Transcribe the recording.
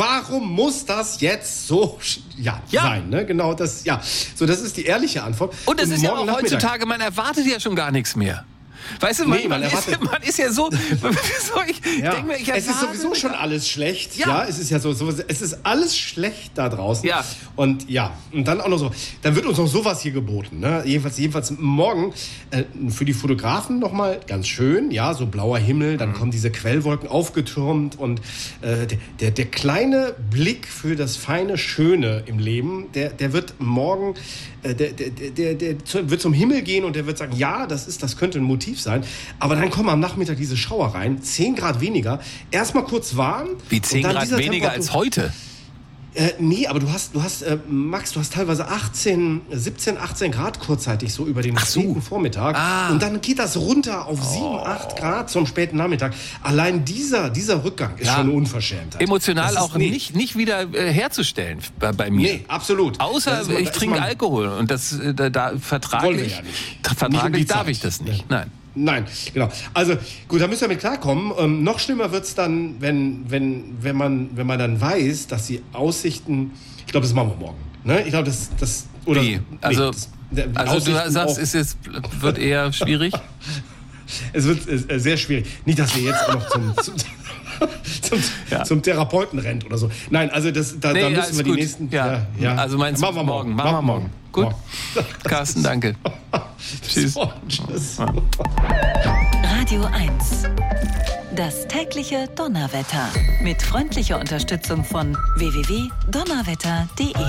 warum muss das jetzt so sein? Ne? Genau das, So, das ist die ehrliche Antwort. Und es ist ja auch heutzutage, man erwartet ja schon gar nichts mehr. Weißt du, man ist ja so, ich denke mir, es ist sowieso schon alles schlecht. Ja, es ist ja so, es ist alles schlecht da draußen. Ja. Und dann auch noch so, dann wird uns noch sowas hier geboten. Ne? Jedenfalls morgen für die Fotografen nochmal ganz schön, so blauer Himmel, dann kommen diese Quellwolken aufgetürmt und der kleine Blick für das feine Schöne im Leben, der wird morgen, der wird zum Himmel gehen und der wird sagen, das könnte ein Motiv sein. Aber dann kommen am Nachmittag diese Schauer rein, 10 Grad weniger, erstmal kurz warm. Wie 10 Grad weniger als heute? Nee, aber du hast Max, du hast teilweise 17, 18 Grad kurzzeitig so über den späten Vormittag. Und dann geht das runter auf 7, 8 Grad zum späten Nachmittag. Allein dieser Rückgang ist schon eine Unverschämtheit. Emotional auch nicht wieder herzustellen bei mir. Nee, absolut. Außer ich trinke Alkohol und das da vertraglich darf ich das nicht. Nein, genau. Also gut, da müssen wir mit klarkommen. Noch schlimmer wird's dann, wenn man dann weiß, dass die Aussichten, ich glaube, das machen wir morgen. Ne? Ich glaube, das oder wie? Also du sagst, es wird eher schwierig. Es wird sehr schwierig. Nicht, dass wir jetzt noch zum Therapeuten rennt oder so. Nein, also da müssen wir die nächsten. Also meinst du morgen? Machen wir morgen. Gut. Carsten, danke. Tschüss. Tschüss. Radio 1. Das tägliche Donnerwetter. Mit freundlicher Unterstützung von www.donnerwetter.de.